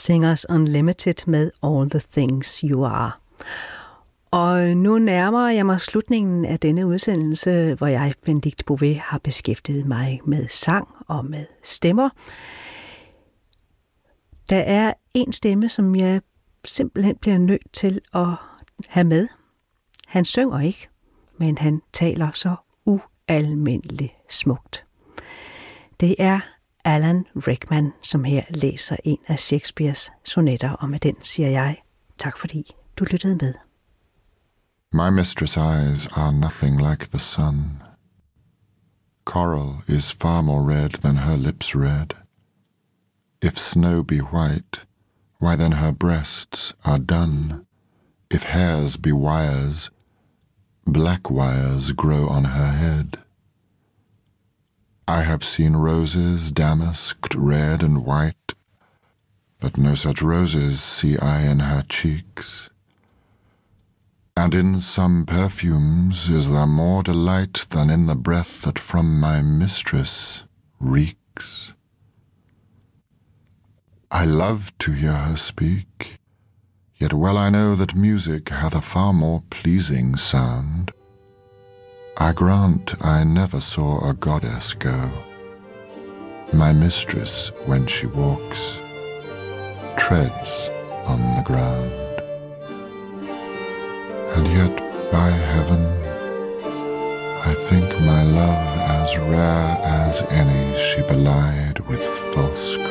Singers Unlimited med All the Things You Are. Og nu nærmer jeg mig slutningen af denne udsendelse, hvor jeg, Benedikte Bové, har beskæftiget mig med sang og med stemmer. Der er en stemme, som jeg simpelthen bliver nødt til at have med. Han synger ikke, men han taler så ualmindeligt smukt. Det er Alan Rickman, som her læser en af Shakespeares sonetter, og med den siger jeg tak, fordi du lyttede med. My mistress' eyes are nothing like the sun. Coral is far more red than her lips red. If snow be white, why then her breasts are dun. If hairs be wires, black wires grow on her head. I have seen roses damasked red and white, but no such roses see I in her cheeks. And in some perfumes is there more delight than in the breath that from my mistress reeks. I love to hear her speak, yet well I know that music hath a far more pleasing sound. I grant I never saw a goddess go. My mistress, when she walks, treads on the ground. And yet, by heaven, I think my love as rare as any she belied with false